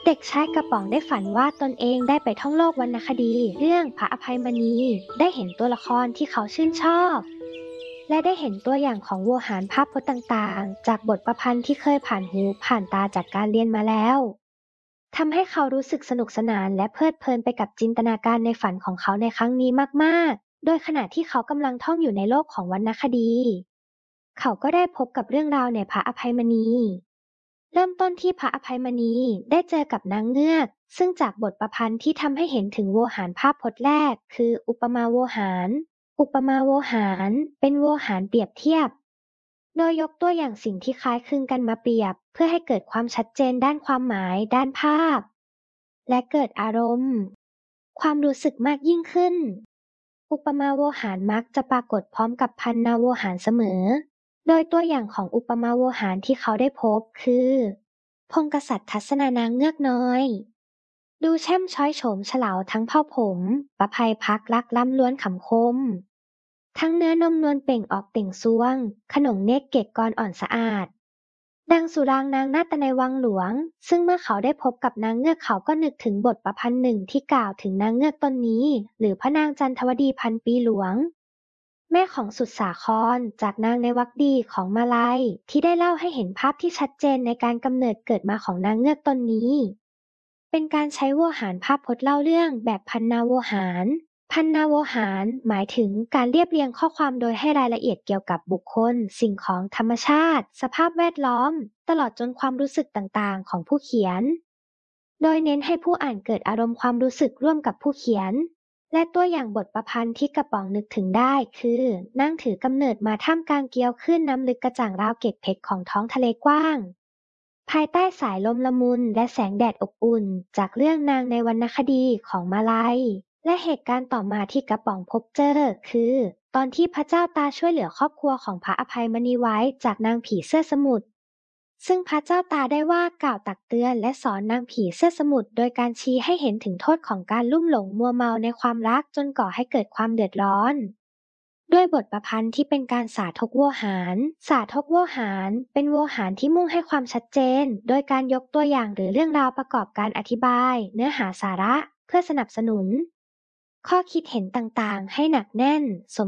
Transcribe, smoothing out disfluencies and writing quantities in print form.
เด็กชายกระป๋องได้ฝันว่าตนเองได้ไปท่องโลกวรรณคดีเรื่องพระอภัยมณีได้เห็นตัวละครที่เขาชื่นชอบและได้เห็นตัวอย่างของโวหารภาพพจน์ต่างๆจากบทประพันธ์ที่เคยผ่านหูผ่านตาจากการเรียนมาแล้วทำให้เขารู้สึกสนุกสนานและเพลิดเพลินไปกับจินตนาการในฝันของเขาในครั้งนี้มากๆโดยขณะที่เขากำลังท่องอยู่ในโลกของวรรณคดีเขาก็ได้พบกับเรื่องราวในพระอภัยมณี เริ่มต้นที่พระอภัยมณีได้เจอกับนางเงือกซึ่งจากบทประพันธ์ที่ทำให้เห็นถึงโวหารภาพพจน์แรกคืออุปมาโวหารอุปมาโวหารเป็นโวหารเปรียบเทียบโดยยกตัวอย่างสิ่งที่คล้ายคลึงกันมาเปรียบเพื่อให้เกิดความชัดเจนด้านความหมายด้านภาพและเกิดอารมณ์ความรู้สึกมากยิ่งขึ้นอุปมาโวหารมักจะปรากฏพร้อมกับพันนาโวหารเสมอ โดยตัวอย่างของอุปมาโวหารที่เขาได้พบคือพงศ์กษัตริย์ทัศนานางเงือกน้อยดูแช่มช้อยโฉมเฉลาทั้งเผ่าผมประภัยพักลักล้ำล้วนขำคมทั้งเนื้อนมนวลเปล่งออกเต่งซวงขนงเนกเกกกรอ่อนสะอาดดังสุรางนางนาฏในวังหลวงซึ่งเมื่อเขาได้พบกับนางเงือกเขาก็นึกถึงบทประพันธ์หนึ่งที่กล่าวถึงนางเงือกตนนี้หรือพระนางจันทวดีพันปีหลวง แม่ของสุดสาครจากนางในวรรคดีของมาลัยที่ได้เล่าให้เห็นภาพที่ชัดเจนในการกำเนิดเกิดมาของนางเงือกตนนี้เป็นการใช้โวหารภาพพจน์เล่าเรื่องแบบพันนาโวหารพันนาโวหารหมายถึงการเรียบเรียงข้อความโดยให้รายละเอียดเกี่ยวกับบุคคลสิ่งของธรรมชาติสภาพแวดล้อมตลอดจนความรู้สึกต่างๆของผู้เขียน โดยเน้นให้ผู้อ่านเกิดอารมณ์ความรู้สึกร่วมกับผู้เขียน และตัวอย่างบทประพันธ์ที่กระป๋องนึกถึงได้คือนั่งถือกำเนิดมาท่ามกลางเกลียวคลื่นน้ำลึกกระจ่างราวเกล็ดเพชรของท้องทะเลกว้าง ภายใต้สายลมละมุนและแสงแดดอบอุ่นจากเรื่องนางในวรรณคดีของมาลัยและเหตุการณ์ต่อมาที่กระป๋องพบเจอคือตอนที่พระเจ้าตาช่วยเหลือครอบครัวของพระอภัยมณีไว้จากนางผีเสื้อสมุทร ซึ่งพระเจ้าตาได้ว่ากล่าวตักเตือนและสอนนางผีเสื้อสมุทรโดยการชี้ให้เห็นถึงโทษของการลุ่มหลงมัวเมาในความรักจนก่อให้เกิดความเดือดร้อนด้วยบทประพันธ์ที่เป็นการสาธกโวหารสาธกโวหารเป็นโวหารที่มุ่งให้ความชัดเจนโดยการยกตัวอย่างหรือเรื่องราวประกอบการอธิบายเนื้อหาสาระเพื่อสนับสนุนข้อคิดเห็นต่างๆให้หนักแน่น